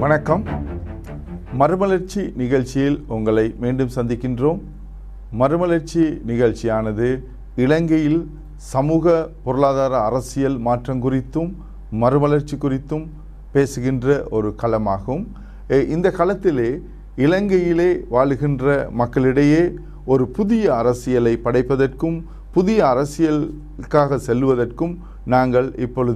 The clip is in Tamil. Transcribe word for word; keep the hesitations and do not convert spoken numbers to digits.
வணக்கம். மறுமலர்ச்சி நிகழ்ச்சியில் உங்களை மீண்டும் சந்திக்கின்றோம். மறுமலர்ச்சி நிகழ்ச்சியானது இலங்கையில் சமூக பொருளாதார அரசியல் மாற்றம் குறித்தும் மறுமலர்ச்சி குறித்தும் பேசுகின்ற ஒரு களமாகும். இந்த களத்திலே இலங்கையிலே வாழுகின்ற மக்களிடையே ஒரு புதிய அரசியலை படைப்பதற்கும் புதிய அரசியலுக்காக செல்வதற்கும் நாங்கள் இப்பொழுது